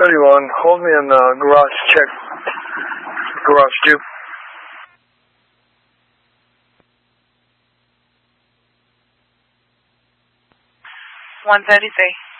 31, hold me in garage check. Garage 2. 133.